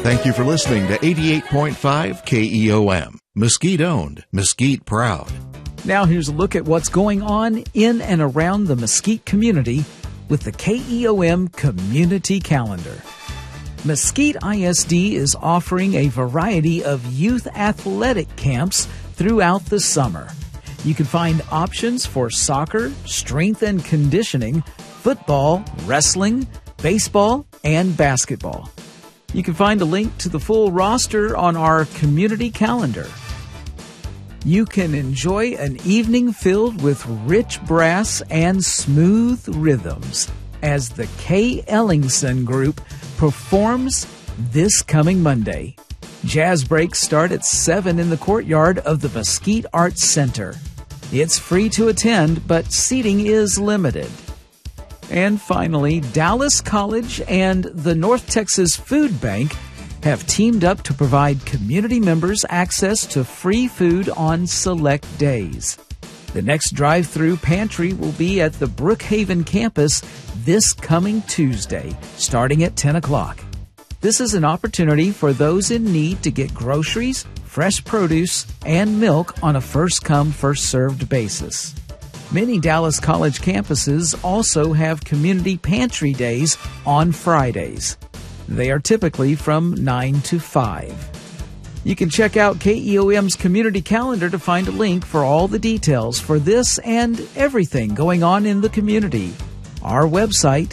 Thank you for listening to 88.5 KEOM. Mesquite owned, Mesquite proud. Now here's a look at what's going on in and around the Mesquite community with the KEOM Community Calendar. Mesquite ISD is offering a variety of youth athletic camps throughout the summer. You can find options for soccer, strength and conditioning, football, wrestling, baseball, and basketball. You can find a link to the full roster on our community calendar. You can enjoy an evening filled with rich brass and smooth rhythms as the Kay Ellingson Group performs this coming Monday. Jazz breaks start at 7 in the courtyard of the Mesquite Arts Center. It's free to attend, but seating is limited. And finally, Dallas College and the North Texas Food Bank have teamed up to provide community members access to free food on select days. The next drive-through pantry will be at the Brookhaven campus this coming Tuesday, starting at 10 o'clock. This is an opportunity for those in need to get groceries, fresh produce, and milk on a first-come, first-served basis. Many Dallas College campuses also have community pantry days on Fridays. They are typically from 9 to 5. You can check out KEOM's community calendar to find a link for all the details for this and everything going on in the community. Our website,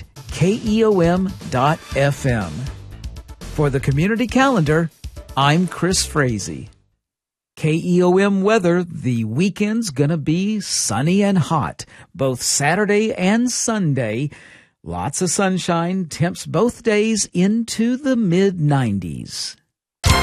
keom.fm. For the community calendar, I'm Chris Frazee. KEOM weather, the weekend's gonna be sunny and hot, both Saturday and Sunday. Lots of sunshine, temps both days into the mid-90s.